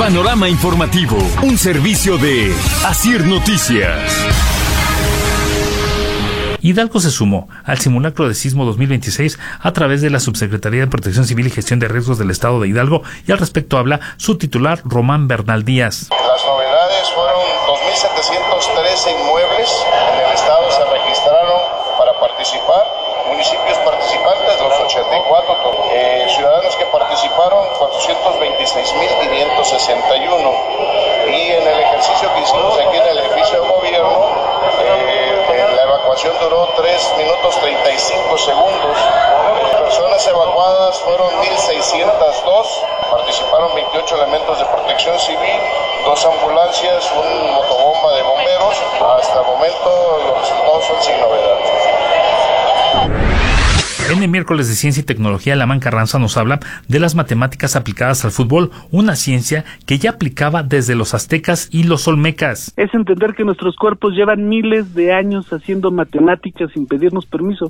Panorama Informativo, un servicio de Asir Noticias. Hidalgo se sumó al simulacro de sismo 2026 a través de la Subsecretaría de Protección Civil y Gestión de Riesgos del Estado de Hidalgo, y al respecto habla su titular, Román Bernal Díaz. Las novedades fueron 2.713 inmuebles en el estado se registraron para participar, municipios participantes, los 84, ciudadanos que participaron, 426.561, y en el ejercicio que hicimos aquí en el edificio de gobierno, la evacuación duró 3 minutos 35 segundos. Las personas evacuadas fueron 1.602, participaron 28 elementos de protección civil, 2 ambulancias, un motobomba de bomberos. Hasta el momento los resultados son sin novedad. En el miércoles de Ciencia y Tecnología, Lamán Carranza nos habla de las matemáticas aplicadas al fútbol, una ciencia que ya aplicaba desde los aztecas y los olmecas. Es entender que nuestros cuerpos llevan miles de años haciendo matemáticas sin pedirnos permiso.